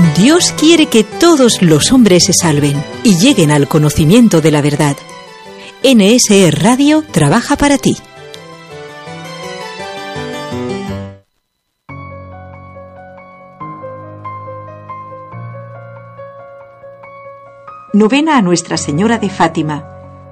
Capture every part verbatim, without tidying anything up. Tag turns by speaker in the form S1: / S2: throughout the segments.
S1: Dios quiere que todos los hombres se salven y lleguen al conocimiento de la verdad. N S E Radio trabaja para ti. Novena a Nuestra Señora de Fátima.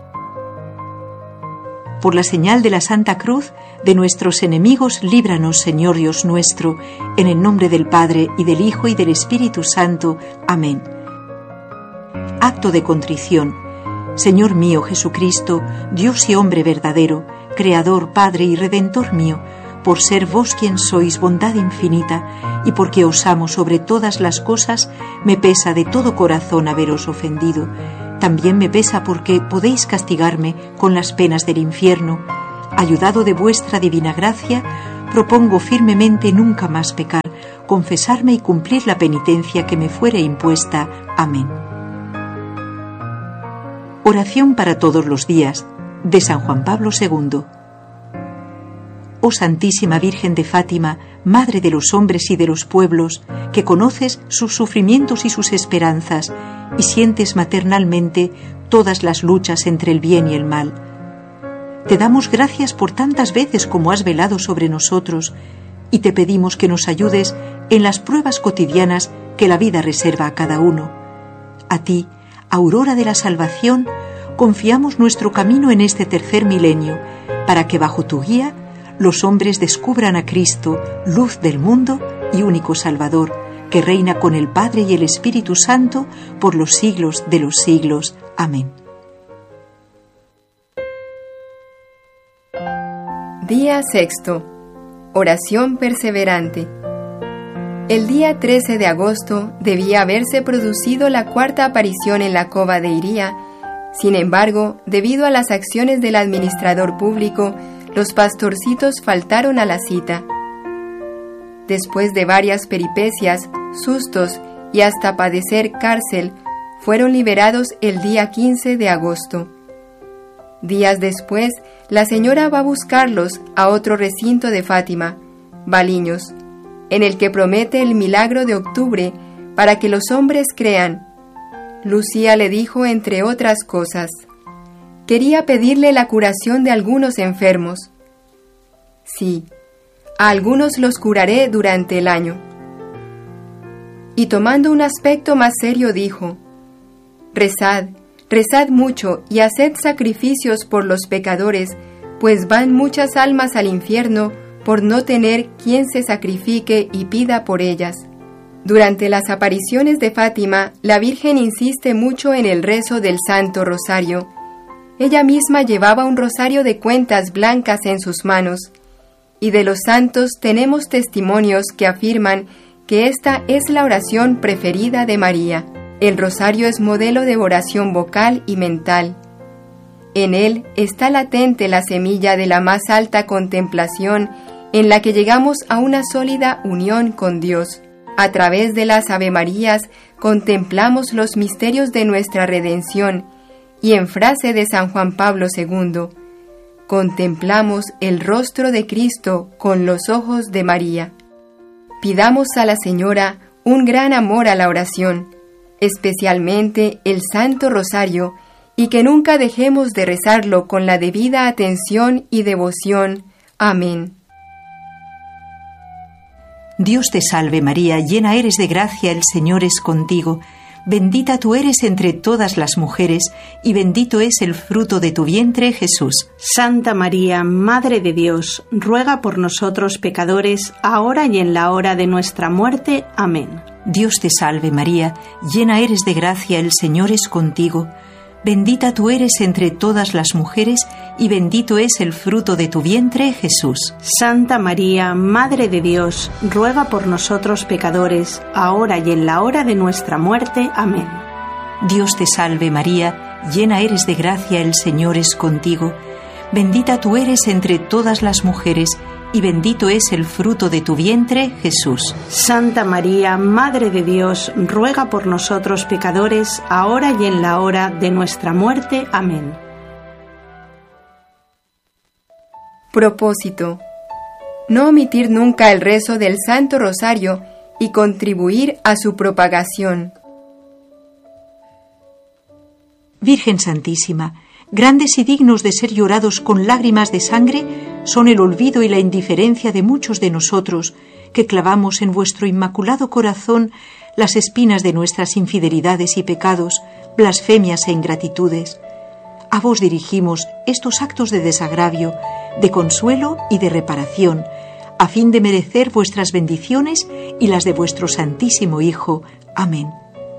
S1: Por la señal de la Santa Cruz de nuestros enemigos, líbranos, Señor Dios nuestro, en el nombre del Padre, y del Hijo, y del Espíritu Santo. Amén. Acto de contrición. Señor mío Jesucristo, Dios y hombre verdadero, Creador, Padre y Redentor mío, por ser vos quien sois bondad infinita, y porque os amo sobre todas las cosas, me pesa de todo corazón haberos ofendido. También me pesa porque podéis castigarme con las penas del infierno. Ayudado de vuestra divina gracia, propongo firmemente nunca más pecar, confesarme y cumplir la penitencia que me fuere impuesta. Amén. Oración para todos los días, de San Juan Pablo segundo. Oh Santísima Virgen de Fátima, Madre de los hombres y de los pueblos, que conoces sus sufrimientos y sus esperanzas, y sientes maternalmente todas las luchas entre el bien y el mal. Te damos gracias por tantas veces como has velado sobre nosotros, y te pedimos que nos ayudes en las pruebas cotidianas que la vida reserva a cada uno. A ti, Aurora de la Salvación, confiamos nuestro camino en este tercer milenio, para que bajo tu guía los hombres descubran a Cristo, luz del mundo y único Salvador, que reina con el Padre y el Espíritu Santo por los siglos de los siglos. Amén.
S2: Día sexto. Oración perseverante. El día trece de agosto debía haberse producido la cuarta aparición en la cova de Iría. Sin embargo, debido a las acciones del administrador público, los pastorcitos faltaron a la cita. Después de varias peripecias, sustos y hasta padecer cárcel, fueron liberados el día quince de agosto. Días después, la señora va a buscarlos a otro recinto de Fátima, Baliños, en el que promete el milagro de octubre para que los hombres crean. Lucía le dijo, entre otras cosas, quería pedirle la curación de algunos enfermos. Sí, a algunos los curaré durante el año. Y tomando un aspecto más serio dijo, rezad, rezad mucho y haced sacrificios por los pecadores, pues van muchas almas al infierno por no tener quien se sacrifique y pida por ellas. Durante las apariciones de Fátima, la Virgen insiste mucho en el rezo del Santo Rosario. Ella misma llevaba un rosario de cuentas blancas en sus manos, y de los santos tenemos testimonios que afirman que esta es la oración preferida de María. El rosario es modelo de oración vocal y mental. En él está latente la semilla de la más alta contemplación en la que llegamos a una sólida unión con Dios. A través de las Avemarías contemplamos los misterios de nuestra redención, y en frase de San Juan Pablo segundo, contemplamos el rostro de Cristo con los ojos de María. Pidamos a la Señora un gran amor a la oración, especialmente el Santo Rosario, y que nunca dejemos de rezarlo con la debida atención y devoción. Amén.
S1: Dios te salve María, llena eres de gracia, el Señor es contigo. Bendita tú eres entre todas las mujeres, y bendito es el fruto de tu vientre, Jesús.
S3: Santa María, Madre de Dios, ruega por nosotros pecadores, ahora y en la hora de nuestra muerte. Amén.
S1: Dios te salve María, llena eres de gracia, el Señor es contigo. Bendita tú eres entre todas las mujeres, y bendito es el fruto de tu vientre, Jesús.
S3: Santa María, Madre de Dios, ruega por nosotros pecadores, ahora y en la hora de nuestra muerte. Amén.
S1: Dios te salve María, llena eres de gracia, el Señor es contigo. Bendita tú eres entre todas las mujeres, y bendito es el fruto de tu vientre, Jesús.
S3: Santa María, Madre de Dios, ruega por nosotros pecadores, ahora y en la hora de nuestra muerte. Amén.
S2: Propósito: no omitir nunca el rezo del Santo Rosario y contribuir a su propagación.
S1: Virgen Santísima, grandes y dignos de ser llorados con lágrimas de sangre son el olvido y la indiferencia de muchos de nosotros que clavamos en vuestro inmaculado corazón las espinas de nuestras infidelidades y pecados, blasfemias e ingratitudes. A vos dirigimos estos actos de desagravio, de consuelo y de reparación, a fin de merecer vuestras bendiciones y las de vuestro Santísimo Hijo. Amén.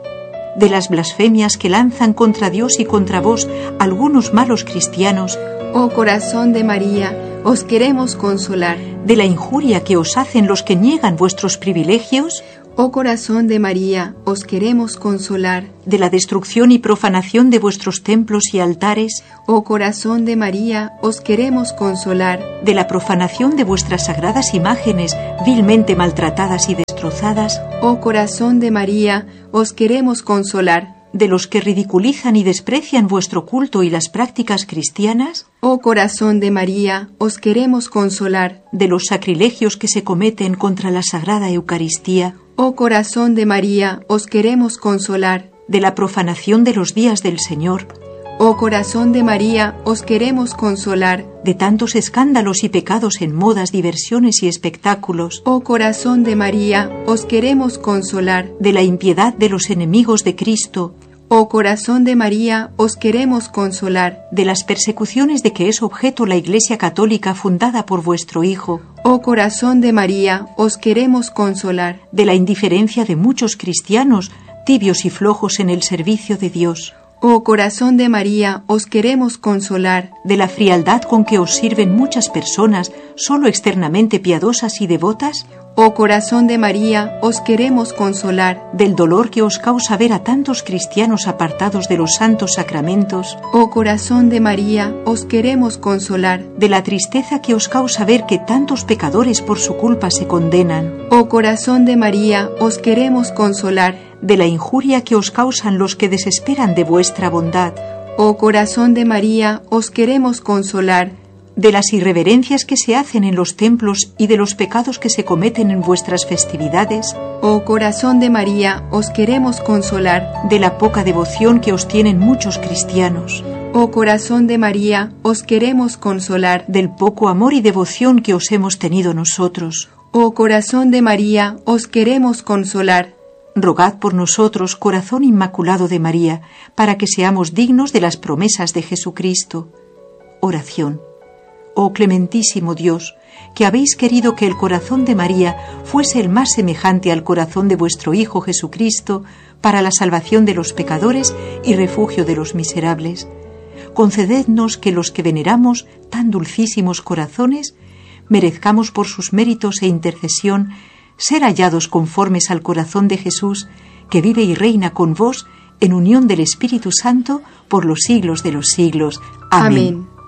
S1: De las blasfemias que lanzan contra Dios y contra vos algunos malos cristianos,
S2: oh corazón de María, os queremos consolar.
S1: De la injuria que os hacen los que niegan vuestros privilegios,
S2: oh corazón de María, os queremos consolar.
S1: De la destrucción y profanación de vuestros templos y altares,
S2: oh corazón de María, os queremos consolar.
S1: De la profanación de vuestras sagradas imágenes, vilmente maltratadas y destrozadas,
S2: oh corazón de María, os queremos consolar.
S1: De los que ridiculizan y desprecian vuestro culto y las prácticas cristianas,
S2: oh corazón de María, os queremos consolar.
S1: De los sacrilegios que se cometen contra la Sagrada Eucaristía,
S2: oh corazón de María, os queremos consolar.
S1: De la profanación de los días del Señor,
S2: oh corazón de María, os queremos consolar.
S1: De tantos escándalos y pecados en modas, diversiones y espectáculos,
S2: oh corazón de María, os queremos consolar.
S1: De la impiedad de los enemigos de Cristo,
S2: oh corazón de María, os queremos consolar.
S1: De las persecuciones de que es objeto la Iglesia Católica fundada por vuestro Hijo,
S2: oh corazón de María, os queremos consolar.
S1: De la indiferencia de muchos cristianos, tibios y flojos en el servicio de Dios,
S2: oh corazón de María, os queremos consolar.
S1: De la frialdad con que os sirven muchas personas, solo externamente piadosas y devotas,
S2: oh corazón de María, os queremos consolar.
S1: Del dolor que os causa ver a tantos cristianos apartados de los santos sacramentos,
S2: oh corazón de María, os queremos consolar.
S1: De la tristeza que os causa ver que tantos pecadores por su culpa se condenan,
S2: oh corazón de María, os queremos consolar.
S1: De la injuria que os causan los que desesperan de vuestra bondad,
S2: oh corazón de María, os queremos consolar.
S1: De las irreverencias que se hacen en los templos y de los pecados que se cometen en vuestras festividades,
S2: oh corazón de María, os queremos consolar.
S1: De la poca devoción que os tienen muchos cristianos,
S2: oh corazón de María, os queremos consolar.
S1: Del poco amor y devoción que os hemos tenido nosotros,
S2: oh corazón de María, os queremos consolar.
S1: Rogad por nosotros, corazón inmaculado de María, para que seamos dignos de las promesas de Jesucristo. Oración. Oh clementísimo Dios, que habéis querido que el corazón de María fuese el más semejante al corazón de vuestro Hijo Jesucristo para la salvación de los pecadores y refugio de los miserables, concedednos que los que veneramos tan dulcísimos corazones merezcamos por sus méritos e intercesión ser hallados conformes al corazón de Jesús, que vive y reina con vos en unión del Espíritu Santo por los siglos de los siglos. Amén.
S2: Amén.